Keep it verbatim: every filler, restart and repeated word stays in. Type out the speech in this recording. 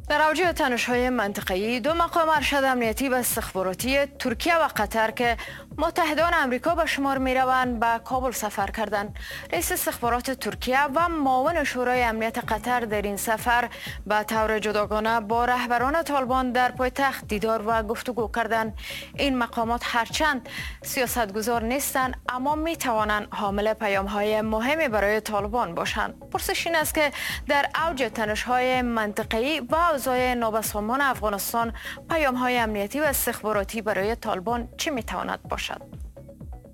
در اوج تنش‌های منطقه‌ای دو مقام ارشد امنیتی و استخباراتی ترکیه و قطر که متحدان امریکا به شمار می‌روند به کابل سفر کردند. رئیس استخبارات ترکیه و معاون شورای امنیت قطر در این سفر به طور جداگانه با رهبران طالبان در پایتخت دیدار و گفتگو کردند. این مقامات هرچند سیاستگزار نیستند اما می‌توانند حامل پیام‌های مهمی برای طالبان باشند. پرسش این است که در اوج تنش‌های منطقه‌ای و اوضاع نابسامان افغانستان پیام‌های امنیتی و استخباراتی برای طالبان چه می‌تواند باشد؟